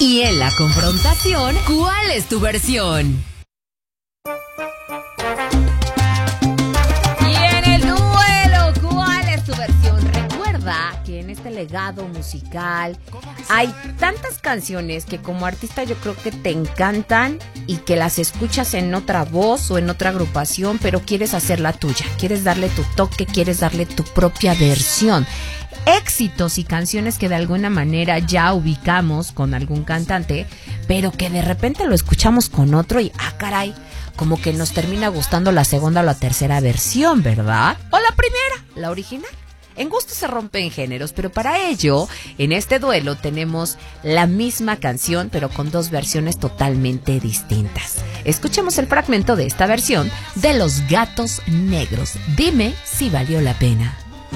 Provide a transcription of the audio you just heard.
Y en la confrontación, ¿cuál es tu versión? Y en el duelo, ¿cuál es tu versión? Recuerda que en este legado musical hay tantas canciones que como artista yo creo que te encantan y que las escuchas en otra voz o en otra agrupación, pero quieres hacerla tuya, quieres darle tu toque, quieres darle tu propia versión. Éxitos y canciones que de alguna manera ya ubicamos con algún cantante, pero que de repente lo escuchamos con otro y caray, como que nos termina gustando la segunda o la tercera versión, ¿verdad? O la primera, la original. En gusto se rompen géneros, pero para ello, en este duelo tenemos la misma canción, pero con dos versiones totalmente distintas. Escuchemos el fragmento de esta versión de Los Gatos Negros. Dime si valió la pena.